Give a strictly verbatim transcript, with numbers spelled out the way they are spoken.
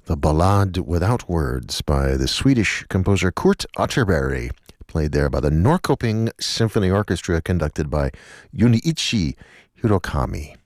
The Ballade Without Words by the Swedish composer Kurt Atterberg, played there by the Norrköping Symphony Orchestra, conducted by Junichi Hirokami.